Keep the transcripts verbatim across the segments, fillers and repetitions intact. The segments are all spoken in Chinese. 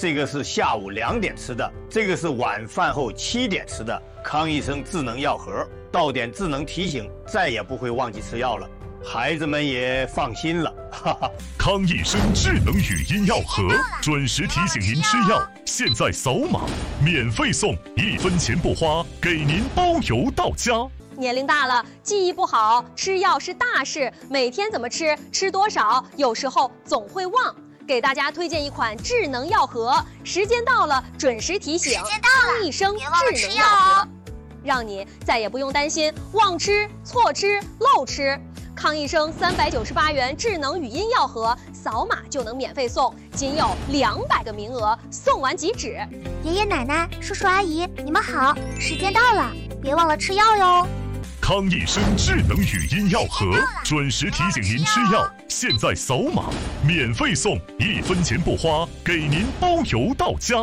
这个是下午两点吃的，这个是晚饭后七点吃的。康医生智能药盒，到点智能提醒，再也不会忘记吃药了。 孩子们也放心了，哈哈！ 康益生智能语音药盒，准时提醒您吃药。现在扫码免费送，一分钱不花，给您包邮到家。 年龄大了，记忆不好，吃药是大事，每天怎么吃，吃多少，有时候总会忘。给大家推荐一款智能药盒，时间到了准时提醒。 时间到了， 康益生别忘了智吃药能药盒， 哦， 让你再也不用担心忘吃、错吃、漏吃。 康益生三百九十八元智能语音药盒，扫码就能免费送，仅有两百个名额，送完即止。 爷爷奶奶、叔叔阿姨，你们好，时间到了，别忘了吃药哟。 康益生智能语音药盒，准时提醒您吃药。现在扫码免费送，一分钱不花，给您包邮到家。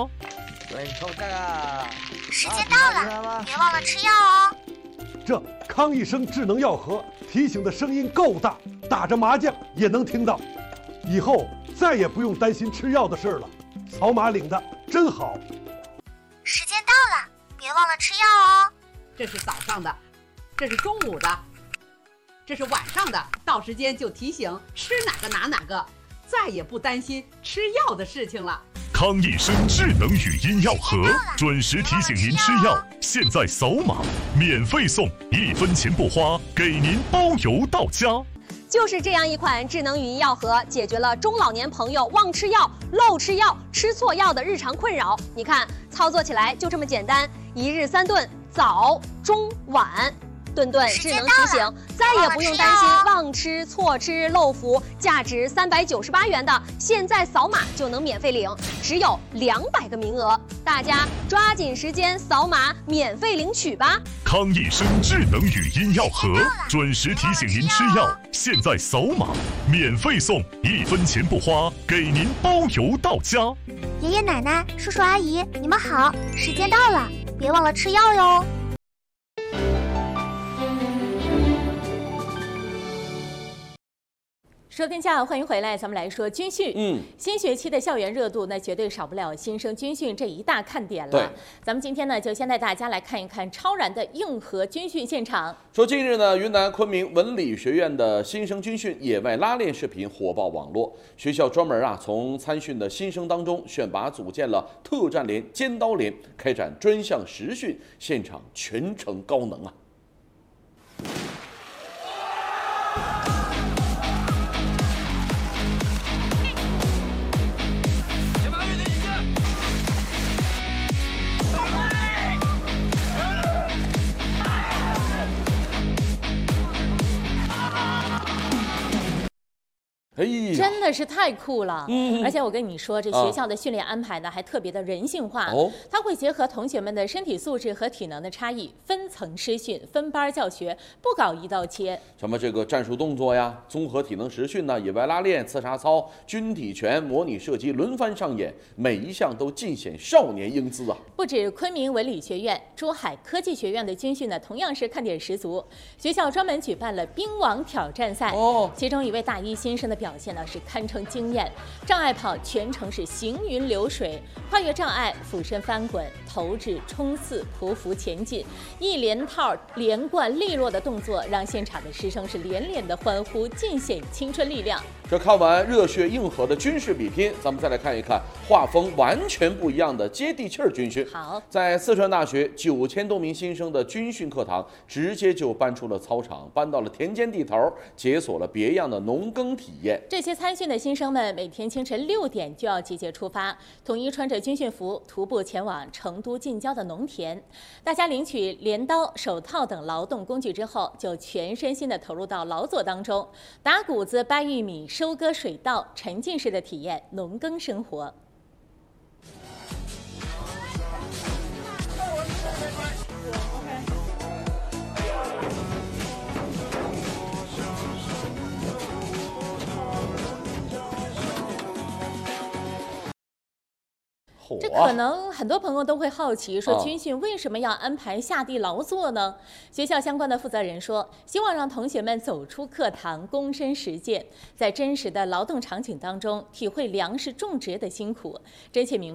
时间到了，别忘了吃药哦。 这康益生智能药盒提醒的声音够大，打着麻将也能听到。以后再也不用担心吃药的事了，扫码领的真好。 时间到了，别忘了吃药哦。 这是早上的，这是中午的，这是晚上的，到时间就提醒吃哪个拿哪个，再也不担心吃药的事情了。 康益生智能语音药盒，准时提醒您吃药。现在扫码免费送，一分钱不花，给您包邮到家。 就是这样一款智能语音药盒，解决了中老年朋友忘吃药、漏吃药、吃错药的日常困扰。你看，操作起来就这么简单，一日三顿，早、中、晚。 顿顿智能提醒，再也不用担心忘吃、错吃、漏服。价值三百九十八元的，现在扫码就能免费领，只有两百个名额，大家抓紧时间扫码免费领取吧。 康益生智能语音药盒，准时提醒您吃药。现在扫码免费送，一分钱不花，给您包邮到家。 爷爷奶奶、叔叔阿姨，你们好，时间到了，别忘了吃药哟。 收听下，欢迎回来，咱们来说军训。 嗯， 新学期的校园热度，那绝对少不了新生军训这一大看点了。 对， 咱们今天呢，就先带大家来看一看超燃的硬核军训现场。 说近日呢，云南昆明文理学院的新生军训野外拉练视频火爆网络，学校专门啊从参训的新生当中选拔组建了特战连、尖刀连，开展专项实训，现场全程高能啊！ 哎呀， 真的是太酷了！ 嗯， 而且我跟你说，这学校的训练安排呢，还特别的人性化。 哦， 它会结合同学们的身体素质和体能的差异，分层师训、分班教学，不搞一刀切。 什么这个战术动作呀、综合体能实训呢、野外拉练、刺杀操、军体拳、模拟射击轮番上演，每一项都尽显少年英姿啊！ 不止昆明文理学院、珠海科技学院的军训呢，同样是看点十足。学校专门举办了冰网挑战赛， 哦， 其中一位大一新生的表。 表现呢是堪称惊艳，障碍跑全程是行云流水，跨越障碍，俯身翻滚，投掷、冲刺、匍匐前进，一连套连贯利落的动作，让现场的师生是连连的欢呼，尽显青春力量。 这看完热血硬核的军事比拼，咱们再来看一看画风完全不一样的接地气儿军训。 好， 在四川大学九千多名新生的军训课堂，直接就搬出了操场，搬到了田间地头，解锁了别样的农耕体验。 这些参训的新生们每天清晨六点就要集结出发，统一穿着军训服，徒步前往成都近郊的农田。大家领取镰刀、手套等劳动工具之后，就全身心地投入到劳作当中，打谷子、掰玉米、收割水稻，沉浸式的体验农耕生活。这可能很多朋友都会好奇，说军训为什么要安排下地劳作呢？学校相关的负责人说，希望让同学们走出课堂，躬身实践，在真实的劳动场景当中体会粮食种植的辛苦，真切明。